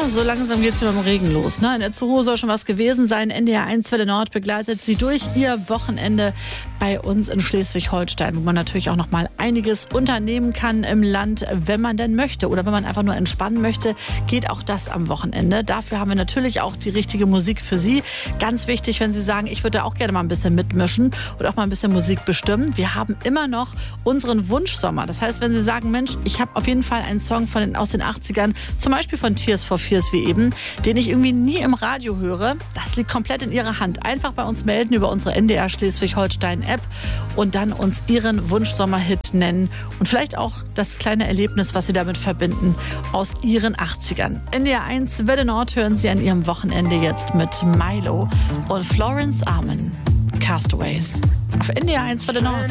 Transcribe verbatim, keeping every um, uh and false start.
Ja, so langsam geht's ja beim Regen los. Ne? In Itzehoe soll schon was gewesen sein. N D R eins Welle Nord begleitet sie durch ihr Wochenende bei uns in Schleswig-Holstein, wo man natürlich auch noch mal einiges unternehmen kann im Land, wenn man denn möchte. Oder wenn man einfach nur entspannen möchte, geht auch das am Wochenende. Dafür haben wir natürlich auch die richtige Musik für Sie. Ganz wichtig, wenn Sie sagen, ich würde auch gerne mal ein bisschen mitmischen oder auch mal ein bisschen Musik bestimmen. Wir haben immer noch unseren Wunschsommer. Das heißt, wenn Sie sagen, Mensch, ich habe auf jeden Fall einen Song von den, aus den achtzigern, zum Beispiel von Tears for Fears wie eben, den ich irgendwie nie im Radio höre, das liegt komplett in Ihrer Hand. Einfach bei uns melden über unsere N D R Schleswig-Holstein-App und dann uns Ihren Wunsch-Sommerhit nennen und vielleicht auch das kleine Erlebnis, was Sie damit verbinden, aus Ihren achtzigern. N D R eins Welle Nord hören Sie an Ihrem Wochenende jetzt mit Milo und Florence Armin. Castaways. Auf N D R eins Welle Nord.